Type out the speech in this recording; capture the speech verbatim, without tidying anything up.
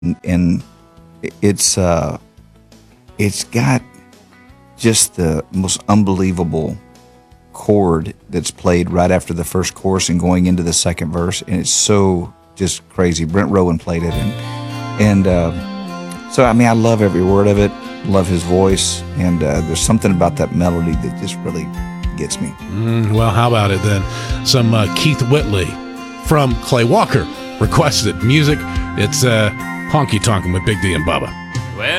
and, and it's uh, it's got just the most unbelievable chord that's played right after the first chorus and going into the second verse, and it's so just crazy. Brent Rowan played it, and and uh, so I mean, I love every word of it. Love his voice, and uh, there's something about that melody that just really gets me. Mm, well, how about it then? Some uh, Keith Whitley from Clay Walker requested music. It's uh, Honky Tonkin' with Big D and Bubba.